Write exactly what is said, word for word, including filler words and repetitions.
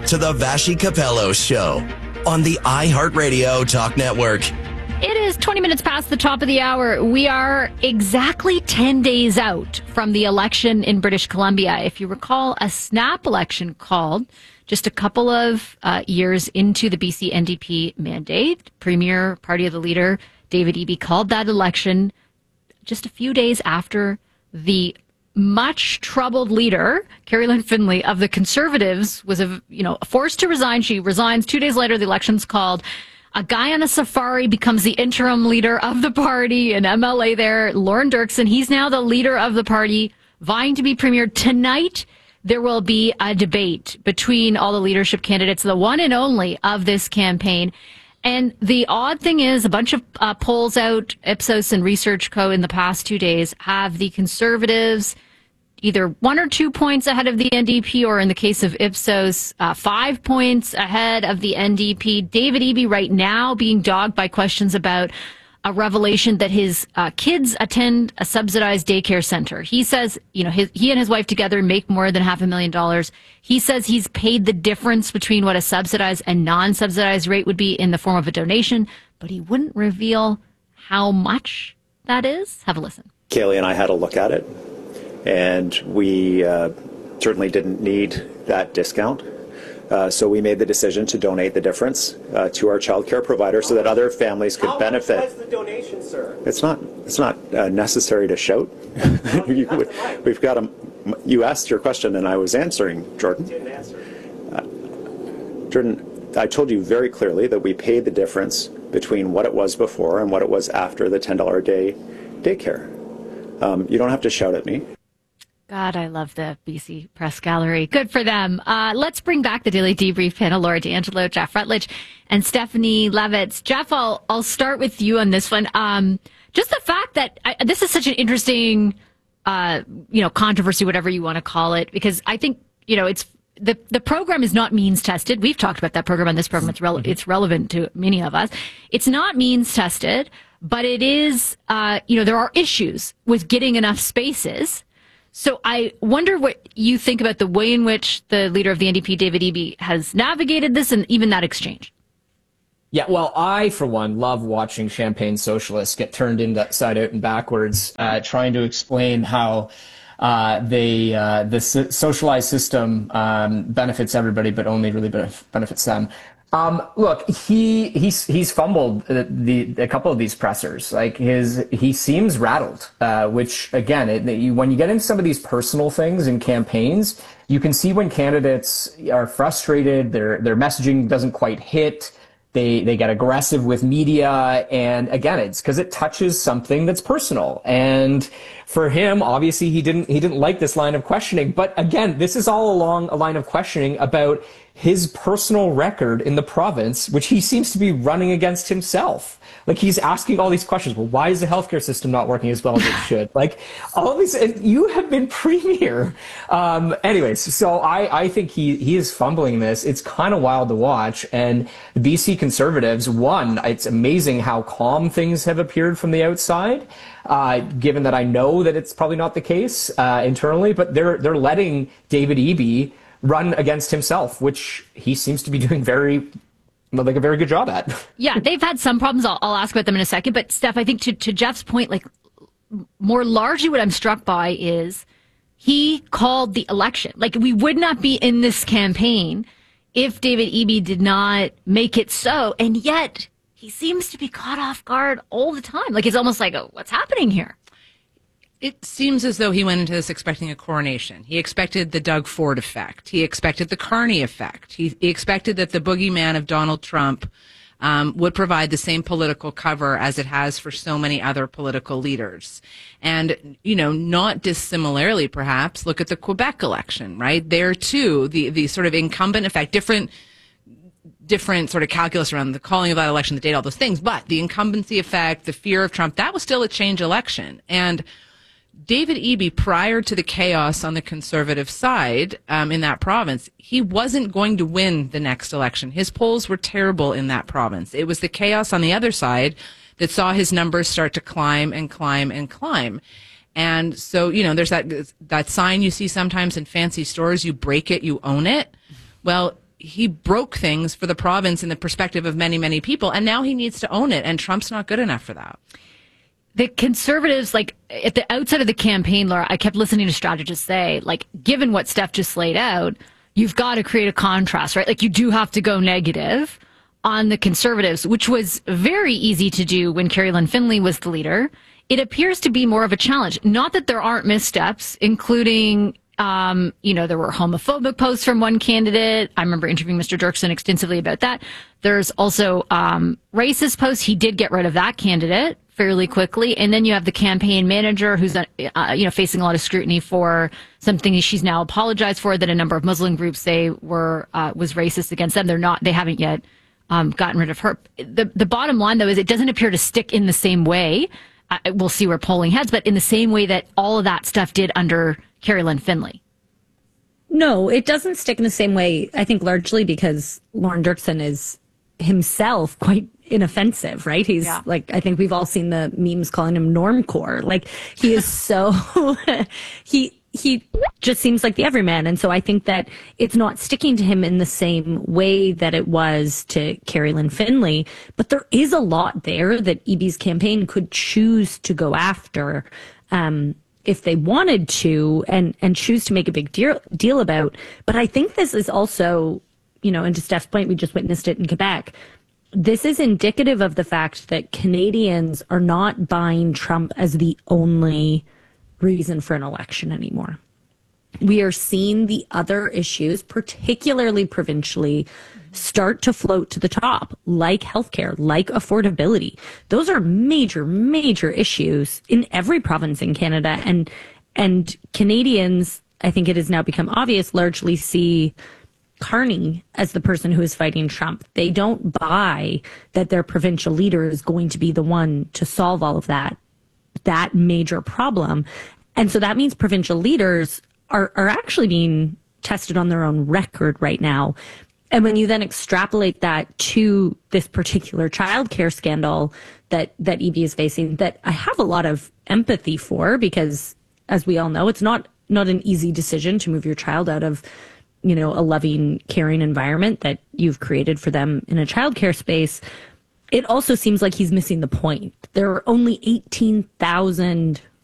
to the Vashi Capello Show on the iHeartRadio Talk Network. It is twenty minutes past the top of the hour. We are exactly ten days out from the election in British Columbia. If you recall, a snap election called just a couple of uh, years into the B C N D P mandate. Premier Party of the Leader, David Eby, called that election just a few days after the much troubled leader, Carrie Lynn Finlay of the Conservatives, was a, you know, forced to resign. She resigns. Two days later, the election's called. A guy on a safari becomes the interim leader of the party, an M L A there, Lauren Dirksen. He's now the leader of the party, vying to be premier. Tonight, there will be a debate between all the leadership candidates, the one and only of this campaign. And the odd thing is, a bunch of uh, polls out, Ipsos and Research Co. in the past two days, have the Conservatives either one or two points ahead of the N D P, or in the case of Ipsos, uh, five points ahead of the N D P. David Eby right now being dogged by questions about a revelation that his uh, kids attend a subsidized daycare center. He says, you know, his, he and his wife together make more than half a million dollars. He says he's paid the difference between what a subsidized and non-subsidized rate would be in the form of a donation, but he wouldn't reveal how much that is. Have a listen. Kaylee and I had a look at it, and we uh, certainly didn't need that discount. Uh, so we made the decision to donate the difference uh, to our child care provider so that other families could How benefit. How much was the donation, sir? It's not. It's not uh, necessary to shout. you, we've got a. You asked your question, and I was answering, Jordan. Didn't answer. Uh, Jordan, I told you very clearly that we paid the difference between what it was before and what it was after the ten dollars a day daycare. Um, you don't have to shout at me. God, I love the B C Press Gallery. Good for them. Uh, let's bring back the Daily Debrief panel. Laura D'Angelo, Jeff Rutledge, and Stephanie Levitz. Jeff, I'll, I'll start with you on this one. Um, just the fact that I, this is such an interesting, uh, you know, controversy, whatever you want to call it, because I think, you know, it's the, the program is not means tested. We've talked about that program on this program. It's, rele- it's relevant to many of us. It's not means tested, but it is, uh, you know, there are issues with getting enough spaces. So I wonder what you think about the way in which the leader of the N D P, David Eby, has navigated this and even that exchange. Yeah, well, I, for one, love watching champagne socialists get turned inside out and backwards, uh, trying to explain how uh, they uh, the socialized system um, benefits everybody, but only really benefits them. Um, look, he he's he's fumbled the, the a couple of these pressers. Like his, he seems rattled. Uh, which again, it, you, when you get into some of these personal things in campaigns, you can see when candidates are frustrated. Their their messaging doesn't quite hit. They they get aggressive with media, and again, it's because it touches something that's personal. And for him, obviously, he didn't he didn't like this line of questioning. But again, this is all along a line of questioning about his personal record in the province, which he seems to be running against himself. Like, he's asking all these questions. Well, why is the healthcare system not working as well as it should? Like, all of these, and you have been premier. Um, anyways, so I, I think he, he is fumbling this. It's kind of wild to watch. And the B C Conservatives, one, it's amazing how calm things have appeared from the outside, uh, given that I know that it's probably not the case uh, internally, but they're, they're letting David Eby run against himself, which he seems to be doing very, like a very good job at. Yeah, they've had some problems. I'll, I'll ask about them in a second. But Steph, I think to, to Jeff's point, like more largely what I'm struck by is he called the election. Like, we would not be in this campaign if David Eby did not make it so. And yet he seems to be caught off guard all the time. Like, it's almost like, oh, what's happening here? It seems as though he went into this expecting a coronation. He expected the Doug Ford effect. He expected the Carney effect. He, he expected that the boogeyman of Donald Trump um, would provide the same political cover as it has for so many other political leaders. And, you know, not dissimilarly, perhaps, look at the Quebec election, right? There, too, the, the sort of incumbent effect, different different sort of calculus around the calling of that election, the date, all those things. But the incumbency effect, the fear of Trump, that was still a change election. And David Eby, prior to the chaos on the Conservative side um, in that province, he wasn't going to win the next election. His polls were terrible in that province. It was the chaos on the other side that saw his numbers start to climb and climb and climb. And so, you know, there's that that sign you see sometimes in fancy stores, you break it, you own it. Well, he broke things for the province in the perspective of many, many people, and now he needs to own it, and Trump's not good enough for that. The Conservatives, like at the outset of the campaign, Laura, I kept listening to strategists say, like, given what Steph just laid out, you've got to create a contrast, right? Like, you do have to go negative on the Conservatives, which was very easy to do when Carrie Lynn Finley was the leader. It appears to be more of a challenge. Not that there aren't missteps, including, um, you know, there were homophobic posts from one candidate. I remember interviewing Mister Dirksen extensively about that. There's also um, racist posts. He did get rid of that candidate fairly quickly. And then you have the campaign manager who's, uh, you know, facing a lot of scrutiny for something she's now apologized for that a number of Muslim groups say were, uh, was racist against them. They're not, they haven't yet um, gotten rid of her. The, the bottom line, though, is it doesn't appear to stick in the same way. Uh, we'll see where polling heads, but in the same way that all of that stuff did under Carrie Lynn Finley. No, it doesn't stick in the same way, I think largely because Lauren Dirksen is himself quite inoffensive, right? He's yeah. like, I think we've all seen the memes calling him normcore. Like, he is so, he, he just seems like the everyman. And so I think that it's not sticking to him in the same way that it was to Carrie Lynn Finley, but there is a lot there that E B's campaign could choose to go after, um, if they wanted to, and, and choose to make a big deal, deal about. But I think this is also, you know, and to Steph's point, we just witnessed it in Quebec. This is indicative of the fact that Canadians are not buying Trump as the only reason for an election anymore. We are seeing the other issues, particularly provincially, start to float to the top, like healthcare, like affordability. Those are major, major issues in every province in Canada. And, and Canadians, I think it has now become obvious, largely see Carney as the person who is fighting Trump. They don't buy that their provincial leader is going to be the one to solve all of that, that major problem. And so that means provincial leaders are, are actually being tested on their own record right now. And when you then extrapolate that to this particular childcare scandal that, that E B is facing, that I have a lot of empathy for, because as we all know, it's not, not an easy decision to move your child out of, you know, a loving, caring environment that you've created for them in a childcare space. It also seems like he's missing the point. There are only eighteen thousand